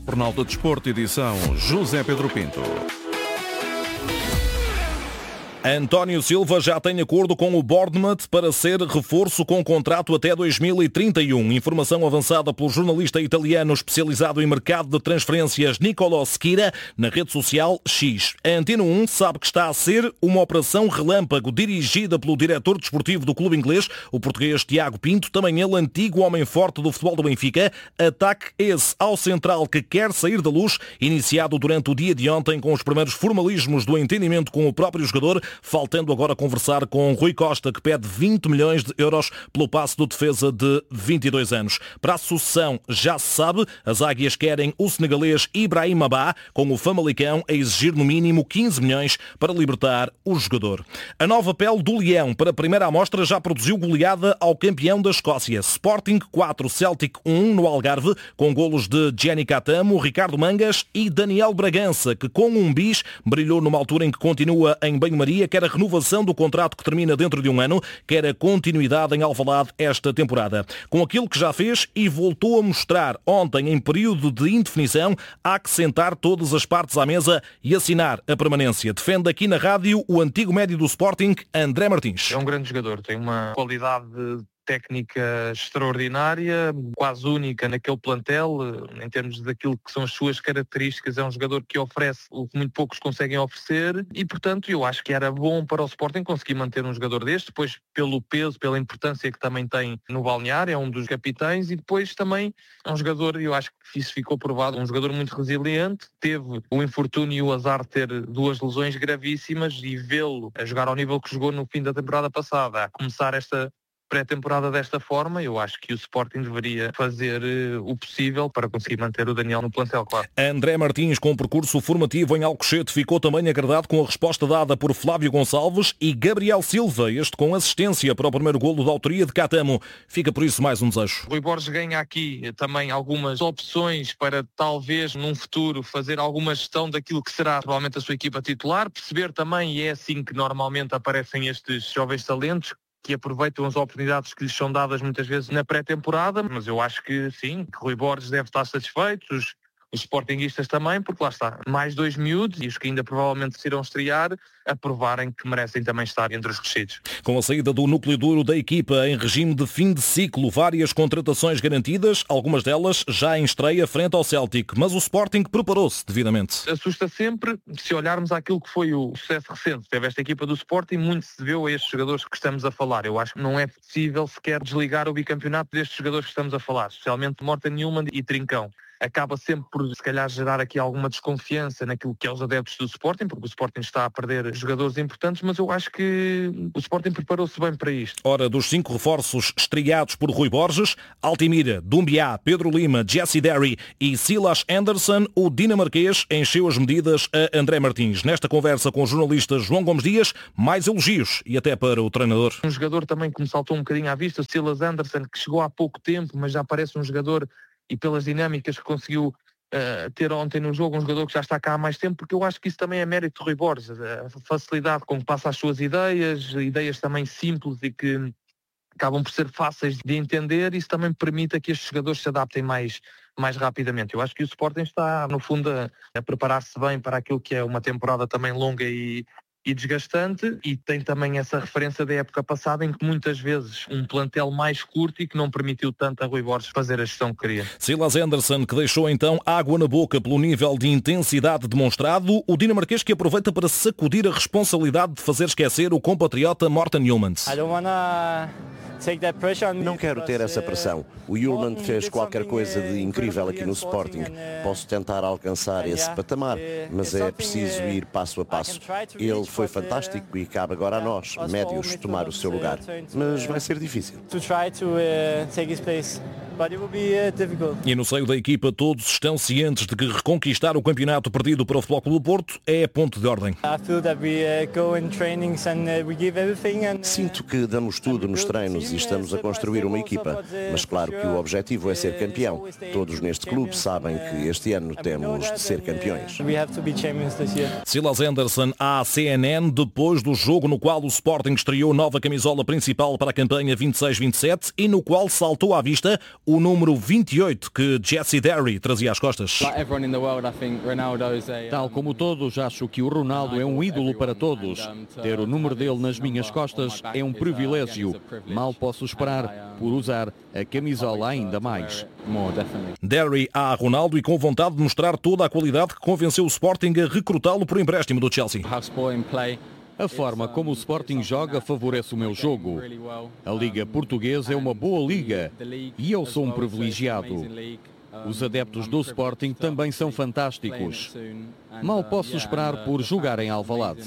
Jornal do Desporto, edição José Pedro Pinto. António Silva já tem acordo com o Bournemouth para ser reforço com contrato até 2031. Informação avançada pelo jornalista italiano especializado em mercado de transferências Nicolò Schira na rede social X. A Antena 1 sabe que está a ser uma operação relâmpago dirigida pelo diretor desportivo do clube inglês, o português Tiago Pinto, também ele antigo homem forte do futebol do Benfica. Ataque esse ao central que quer sair da luz, iniciado durante o dia de ontem com os primeiros formalismos do entendimento com o próprio jogador, faltando agora conversar com Rui Costa, que pede 20 milhões de euros pelo passe do defesa de 22 anos. Para a sucessão, já se sabe, as águias querem o senegalês Ibrahim Abá, com o Famalicão a exigir no mínimo 15 milhões para libertar o jogador. A nova pele do Leão para a primeira amostra já produziu goleada ao campeão da Escócia. Sporting 4, Celtic 1 no Algarve, com golos de Gianni Catamo, Ricardo Mangas e Daniel Bragança, que com um bis brilhou numa altura em que continua em banho-maria, quer a renovação do contrato que termina dentro de um ano, quer a continuidade em Alvalade esta temporada. Com aquilo que já fez e voltou a mostrar ontem em período de indefinição, há que sentar todas as partes à mesa e assinar a permanência. Defende aqui na rádio o antigo médio do Sporting, André Martins. É um grande jogador, tem uma qualidade técnica extraordinária, quase única naquele plantel, em termos daquilo que são as suas características. É um jogador que oferece o que muito poucos conseguem oferecer e, portanto, eu acho que era bom para o Sporting conseguir manter um jogador deste, depois pelo peso, pela importância que também tem no balneário, é um dos capitães, e depois também é um jogador, eu acho que isso ficou provado, um jogador muito resiliente, teve o infortúnio e o azar de ter duas lesões gravíssimas, e vê-lo a jogar ao nível que jogou no fim da temporada passada, a começar esta pré-temporada desta forma, eu acho que o Sporting deveria fazer o possível para conseguir manter o Daniel no plantel, claro. André Martins, com percurso formativo em Alcochete, ficou também agradado com a resposta dada por Flávio Gonçalves e Gabriel Silva, este com assistência para o primeiro golo da autoria de Catamo. Fica por isso mais um desejo. Rui Borges ganha aqui também algumas opções para talvez num futuro fazer alguma gestão daquilo que será provavelmente a sua equipa titular, perceber também, e é assim que normalmente aparecem estes jovens talentos, que aproveitam as oportunidades que lhes são dadas muitas vezes na pré-temporada, mas eu acho que sim, que Rui Borges deve estar satisfeito, os sportinguistas também, porque lá está, mais dois miúdos, e os que ainda provavelmente se irão estrear, a provarem que merecem também estar entre os crescidos. Com a saída do núcleo duro da equipa em regime de fim de ciclo, várias contratações garantidas, algumas delas já em estreia frente ao Celtic, mas o Sporting preparou-se devidamente. Assusta sempre, se olharmos àquilo que foi o sucesso recente, teve esta equipa do Sporting, muito se deveu a estes jogadores que estamos a falar. Eu acho que não é possível sequer desligar o bicampeonato destes jogadores que estamos a falar, especialmente Morten Newman e Trincão. Acaba sempre por, se calhar, gerar aqui alguma desconfiança naquilo que é os adeptos do Sporting, porque o Sporting está a perder jogadores importantes, mas eu acho que o Sporting preparou-se bem para isto. Ora, dos 5 reforços estreados por Rui Borges, Altimira, Dumbiá, Pedro Lima, Jesse Derry e Silas Anderson, o dinamarquês encheu as medidas a André Martins. Nesta conversa com o jornalista João Gomes Dias, mais elogios e até para o treinador. Um jogador também que me saltou um bocadinho à vista, o Silas Anderson, que chegou há pouco tempo, mas já parece um jogador, e pelas dinâmicas que conseguiu ter ontem no jogo, um jogador que já está cá há mais tempo, porque eu acho que isso também é mérito de Rui Borges, a facilidade com que passa as suas ideias também simples e que acabam por ser fáceis de entender, isso também permite que estes jogadores se adaptem mais rapidamente. Eu acho que o Sporting está, no fundo, a preparar-se bem para aquilo que é uma temporada também longa e desgastante, e tem também essa referência da época passada em que muitas vezes um plantel mais curto e que não permitiu tanto a Rui Borges fazer a gestão que queria. Silas Anderson, que deixou então água na boca pelo nível de intensidade demonstrado, o dinamarquês que aproveita para sacudir a responsabilidade de fazer esquecer o compatriota Morten Newman. Não quero ter essa pressão. O Hjulmand fez qualquer coisa de incrível aqui no Sporting. Posso tentar alcançar esse patamar, mas é preciso ir passo a passo. Ele foi fantástico e cabe agora a nós, médios, tomar o seu lugar. Mas vai ser difícil. E no seio da equipa todos estão cientes de que reconquistar o campeonato perdido para o Futebol Clube do Porto é ponto de ordem. Sinto que damos tudo nos treinos e estamos a construir uma equipa, mas claro que o objetivo é ser campeão. Todos neste clube sabem que este ano temos de ser campeões. Silas Anderson à CNN depois do jogo no qual o Sporting estreou nova camisola principal para a campanha 26-27 e no qual saltou à vista o número 28 que Jesse Derry trazia às costas. Tal como todos, acho que o Ronaldo é um ídolo para todos. Ter o número dele nas minhas costas é um privilégio. Mal posso esperar por usar a camisola ainda mais. Derry a Ronaldo e com vontade de mostrar toda a qualidade que convenceu o Sporting a recrutá-lo por empréstimo do Chelsea. A forma como o Sporting joga favorece o meu jogo. A Liga Portuguesa é uma boa liga e eu sou um privilegiado. Os adeptos do Sporting também são fantásticos. Mal posso esperar por jogar em Alvalade.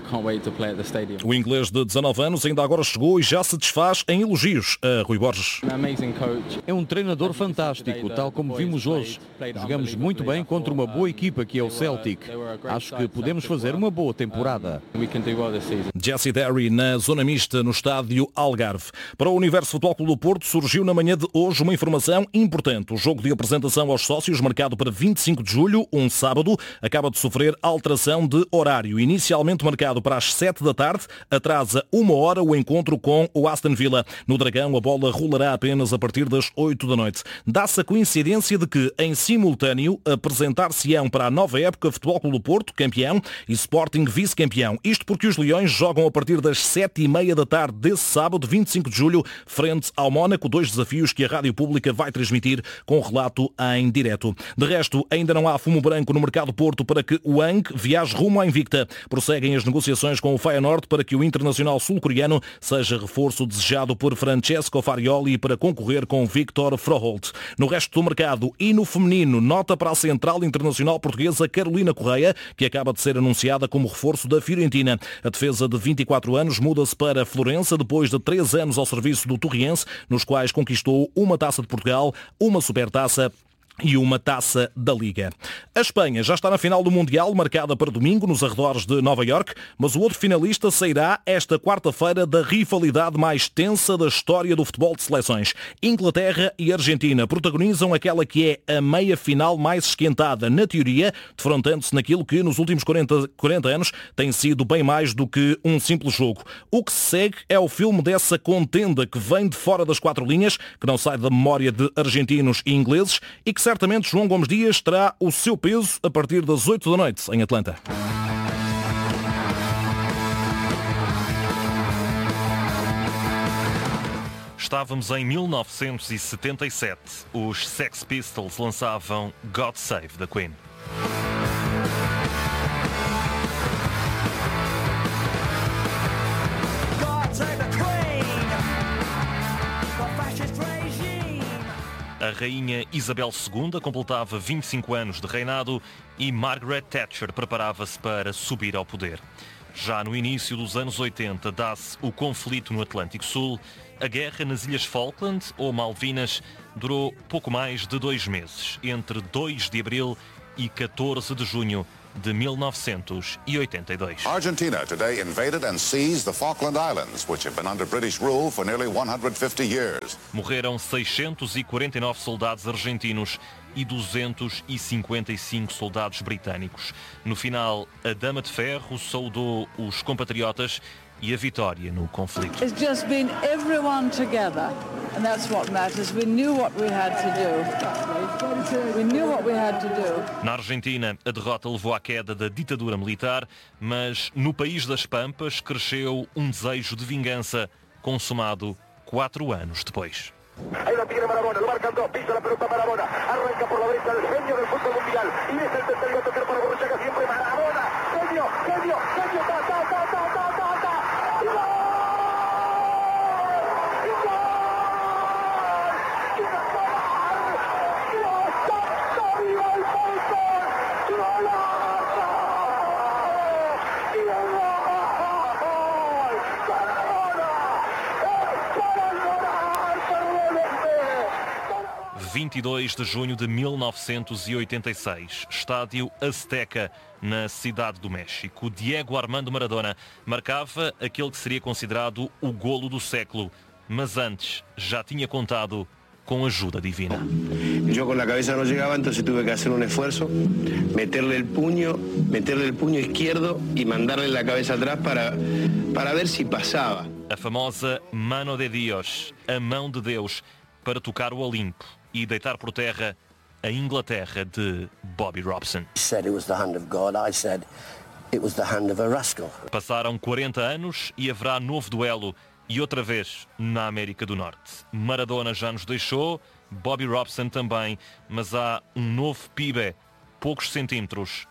O inglês de 19 anos ainda agora chegou e já se desfaz em elogios a Rui Borges. É um treinador fantástico, tal como vimos hoje. Jogamos muito bem contra uma boa equipa que é o Celtic. Acho que podemos fazer uma boa temporada. Jesse Derry na zona mista no estádio Algarve. Para o Universo Futebol Clube do Porto surgiu na manhã de hoje uma informação importante. O jogo de apresentação aos sócios, marcado para 25 de julho, um sábado, acaba de sofrer alteração de horário. Inicialmente marcado para as 7 da tarde, atrasa 1 hora o encontro com o Aston Villa. No Dragão, a bola rolará apenas a partir das 8 da noite. Dá-se a coincidência de que, em simultâneo, apresentar-se-ão para a nova época Futebol Clube do Porto, campeão, e Sporting, vice-campeão. Isto porque os Leões jogam a partir das 7h30 da tarde desse sábado, 25 de julho, frente ao Mónaco, 2 desafios que a Rádio Pública vai transmitir com relato em direto. De resto, ainda não há fumo branco no mercado Porto para que o Ang viaje rumo à Invicta. Prosseguem as negociações com o Feyenoord para que o internacional sul-coreano seja reforço desejado por Francesco Farioli para concorrer com Victor Froholt. No resto do mercado e no feminino, nota para a central internacional portuguesa Carolina Correia, que acaba de ser anunciada como reforço da Fiorentina. A defesa de 24 anos muda-se para Florença depois de 3 anos ao serviço do Torriense, nos quais conquistou uma Taça de Portugal, uma Supertaça e uma Taça da Liga. A Espanha já está na final do Mundial, marcada para domingo, nos arredores de Nova Iorque, mas o outro finalista sairá esta quarta-feira da rivalidade mais tensa da história do futebol de seleções. Inglaterra e Argentina protagonizam aquela que é a meia-final mais esquentada, na teoria, defrontando-se naquilo que nos últimos 40 anos tem sido bem mais do que um simples jogo. O que se segue é o filme dessa contenda que vem de fora das 4 linhas, que não sai da memória de argentinos e ingleses e que certamente João Gomes Dias terá o seu peso a partir das 8 da noite em Atlanta. Estávamos em 1977. Os Sex Pistols lançavam God Save the Queen. A rainha Isabel II completava 25 anos de reinado e Margaret Thatcher preparava-se para subir ao poder. Já no início dos anos 80 dá-se o conflito no Atlântico Sul. A guerra nas Ilhas Falkland ou Malvinas durou pouco mais de 2 meses, entre 2 de abril e 14 de junho de 1982. Argentina today invaded and seized the Falkland Islands, which have been under British rule for nearly 150 years. Morreram 649 soldados argentinos e 255 soldados britânicos. No final, a Dama de Ferro saudou os compatriotas e a vitória no conflito. It's just been everyone together, and that's what matters. We knew what we had to do. We knew what we had to do. Na Argentina, a derrota levou à queda da ditadura militar, mas no país das Pampas cresceu um desejo de vingança, consumado 4 anos depois. Ahí lo tiene Maradona, lo marcan 2, pisa la pelota Maradona, arranca por la derecha el genio del fútbol mundial, y es el tercero a tocar para Borruchaga, siempre Maradona, genio, genio, genio, ta, ta, ta, ta, ta, ta, ta, y ¡gol! ¡Y gol! ¡Y gol! ¡Dios santo, viva el fútbol! ¡Golazo! ¡Y el gol! ¡Maradona! ¡Para el gol! 22 de junho de 1986, estádio Azteca, na cidade do México. Diego Armando Maradona marcava aquele que seria considerado o golo do século, mas antes já tinha contado com ajuda divina. Yo con la cabeza no llegaba, entonces tuve que hacer un esfuerzo, meterle el puño izquierdo y mandarle la cabeza atrás para ver si pasaba. A famosa Mano de Dios, a mão de Deus, para tocar o Olimpo e deitar por terra a Inglaterra de Bobby Robson. Passaram 40 anos e haverá novo duelo e outra vez na América do Norte. Maradona já nos deixou, Bobby Robson também, mas há um novo PIBE, poucos centímetros